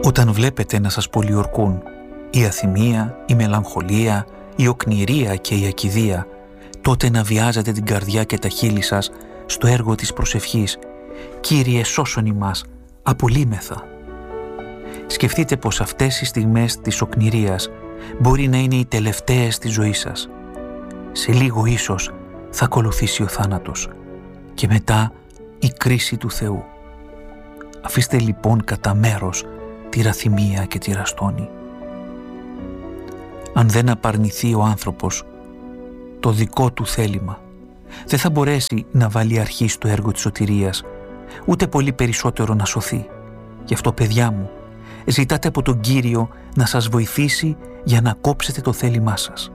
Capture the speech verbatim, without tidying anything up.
Όταν βλέπετε να σας πολιορκούν η αθυμία, η μελαγχολία, η οκνηρία και η ακηδία, τότε να βιάζετε την καρδιά και τα χείλη σας στο έργο της προσευχής «Κύριε, σώσον ημάς, απολύμεθα». Σκεφτείτε πως αυτές οι στιγμές της οκνηρίας μπορεί να είναι οι τελευταίες της ζωής σας. Σε λίγο ίσως θα ακολουθήσει ο θάνατος και μετά η κρίση του Θεού. Αφήστε λοιπόν κατά μέρος τη ραθυμία και τη ραστόνη. Αν δεν απαρνηθεί ο άνθρωπος το δικό του θέλημα, δεν θα μπορέσει να βάλει αρχή στο έργο της σωτηρίας, ούτε πολύ περισσότερο να σωθεί. Γι' αυτό, παιδιά μου, ζητάτε από τον Κύριο να σας βοηθήσει για να κόψετε το θέλημά σας.